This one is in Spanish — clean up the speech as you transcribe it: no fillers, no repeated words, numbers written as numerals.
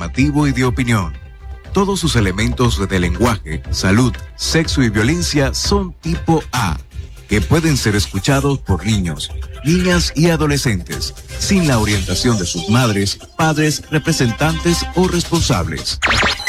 informativo y de opinión. Todos sus elementos de lenguaje, salud, sexo y violencia son tipo A, que pueden ser escuchados por niños, niñas y adolescentes, sin la orientación de sus madres, padres, representantes o responsables.